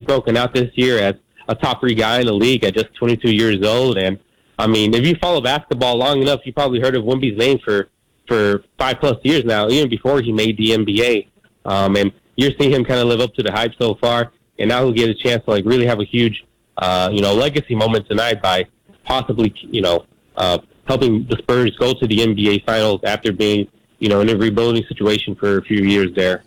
broken out this year as a top 3 guy in the league at just 22 years old. And I mean, if you follow basketball long enough, you probably heard of Wemby's name for 5+ years now, even before he made the NBA. And you're seeing him kind of live up to the hype so far. And now he'll get a chance to really have a huge, legacy moment tonight by possibly, helping the Spurs go to the NBA Finals after being, in a rebuilding situation for a few years there.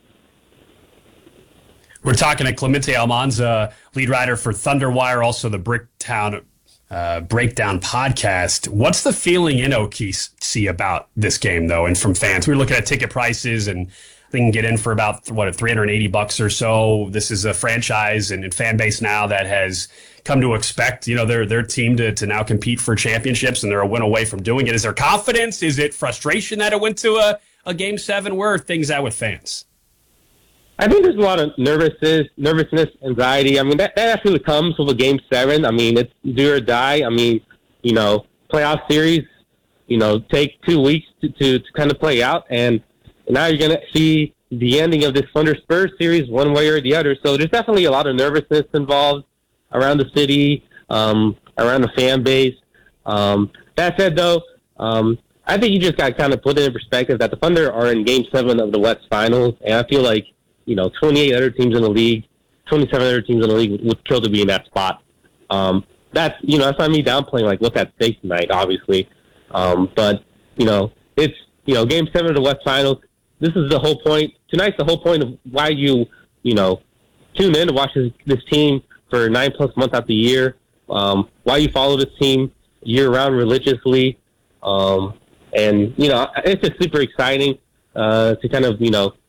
We're talking to Clemente Almanza, lead writer for Thunderwire, also the Bricktown Breakdown podcast. What's the feeling in OKC about this game, though, and from fans? We were looking at ticket prices, and they can get in for about, $380 or so. This is a franchise and fan base now that has come to expect, their team to now compete for championships, and they're a win away from doing it. Is there confidence? Is it frustration that it went to a Game 7? Where are things at with fans? I think there's a lot of nervousness, anxiety. I mean, that actually comes with a Game 7. I mean, it's do or die. I mean, playoff series, take 2 weeks to kind of play out. And now you're going to see the ending of this Thunder Spurs series one way or the other. So there's definitely a lot of nervousness involved around the city, around the fan base. That said, though, I think you just got to kind of put it in perspective that the Thunder are in Game 7 of the West Finals. And I feel like, 28 other teams in the league, 27 other teams in the league would kill to be in that spot. That's not me downplaying what's at stake tonight, obviously. But it's Game 7 of the West Finals. This is the whole point. Tonight's the whole point of why you tune in to watch this team for 9+ months out the year. Why you follow this team year round religiously, and it's just super exciting to kind of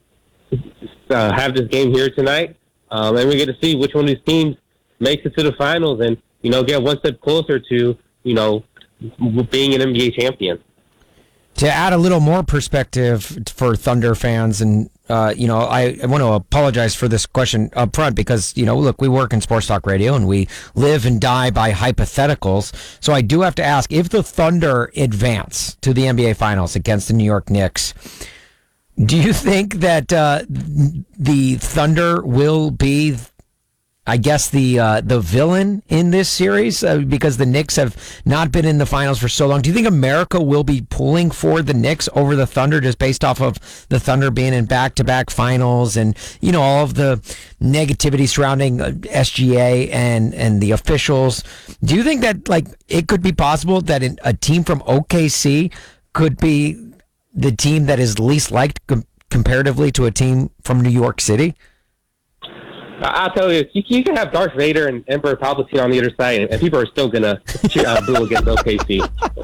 have this game here tonight, and we get to see which one of these teams makes it to the finals and get one step closer to being an NBA champion. To add a little more perspective for Thunder fans, and I want to apologize for this question up front because look, we work in sports talk radio and we live and die by hypotheticals. So I do have to ask, if the Thunder advance to the NBA Finals against the New York Knicks, do you think that the Thunder will be, I guess, the villain in this series because the Knicks have not been in the finals for so long? Do you think America will be pulling for the Knicks over the Thunder just based off of the Thunder being in back-to-back finals and, all of the negativity surrounding SGA and the officials? Do you think that, it could be possible that a team from OKC could be the team that is least liked comparatively to a team from New York City? I'll tell you, you can have Darth Vader and Emperor Palpatine on the other side, and people are still going to boo against OKC.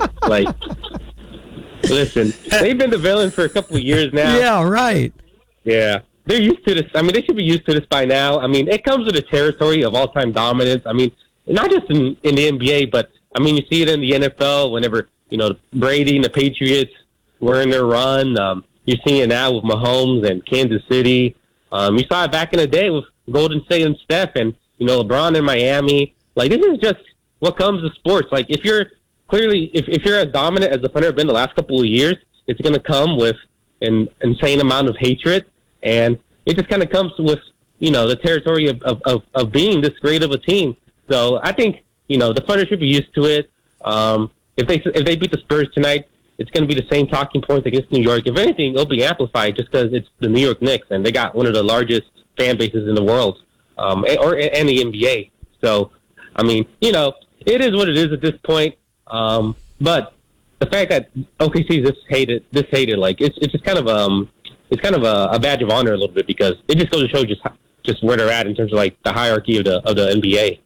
Listen, they've been the villain for a couple of years now. Yeah, right. Yeah. They're used to this. I mean, they should be used to this by now. I mean, it comes with the territory of all-time dominance. I mean, not just in the NBA, but, I mean, you see it in the NFL whenever, Brady and the Patriots were in their run. You're seeing it now with Mahomes and Kansas City. You saw it back in the day with Golden State and Steph and, LeBron in Miami. This is just what comes with sports. If you're if you're as dominant as the Thunder have been the last couple of years, it's going to come with an insane amount of hatred. And it just kind of comes with, the territory of being this great of a team. So I think, the Thunder should be used to it. If they beat the Spurs tonight, it's going to be the same talking points against New York. If anything, it'll be amplified just because it's the New York Knicks, and they got one of the largest fan bases in the world, and the NBA. So, I mean, it is what it is at this point. But the fact that OKC is this hated, it's just kind of a badge of honor a little bit because it just goes to show just where they're at in terms of the hierarchy of the NBA.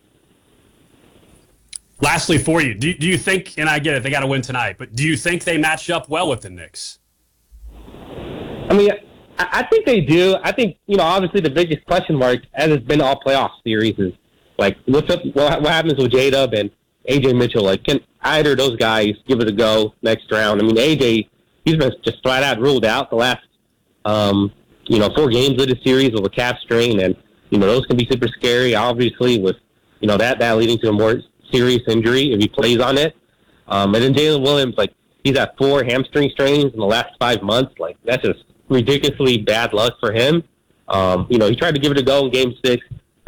Lastly, for you, do you think, and I get it, they got to win tonight, but do you think they match up well with the Knicks? I mean, I think they do. I think, obviously the biggest question mark, as it's been all playoff series, is, what's up? What happens with J-Dub and A.J. Mitchell? Can either of those guys give it a go next round? I mean, A.J., he's been just flat out ruled out the last, 4 games of the series with a calf strain, and, those can be super scary, obviously, with, that leading to a more serious injury if he plays on it. And then Jalen Williams, he's had 4 hamstring strains in the last 5 months. That's just ridiculously bad luck for him. He tried to give it a go in Game 6.